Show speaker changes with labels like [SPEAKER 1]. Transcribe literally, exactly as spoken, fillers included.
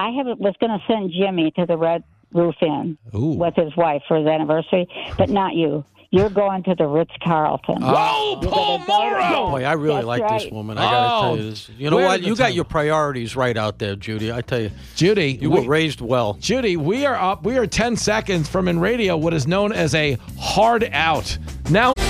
[SPEAKER 1] I have, was going to send Jimmy to the Red Roof Inn
[SPEAKER 2] Ooh.
[SPEAKER 1] with his wife for his anniversary, but not you. You're going to the Ritz-Carlton.
[SPEAKER 3] Oh,
[SPEAKER 1] You're
[SPEAKER 3] Paul
[SPEAKER 1] gonna go to-
[SPEAKER 3] Morrow!
[SPEAKER 2] Boy, I really
[SPEAKER 1] That's
[SPEAKER 2] like
[SPEAKER 1] right.
[SPEAKER 2] this woman. I got to
[SPEAKER 3] Oh,
[SPEAKER 2] tell you this. You know
[SPEAKER 3] where
[SPEAKER 2] what?
[SPEAKER 3] did the
[SPEAKER 2] You got
[SPEAKER 3] time-
[SPEAKER 2] your priorities right out there, Judy. I tell you.
[SPEAKER 3] Judy,
[SPEAKER 2] You
[SPEAKER 3] we,
[SPEAKER 2] were raised well.
[SPEAKER 3] Judy, we are up. We are ten seconds from in radio what is known as a hard out. Now.